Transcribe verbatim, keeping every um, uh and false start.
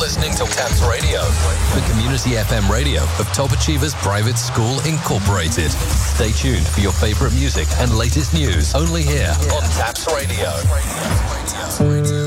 listening to Taps Radio, the community F M radio of Top Achievers Private School Incorporated. Stay tuned for your favorite music and latest news only here on Taps Radio.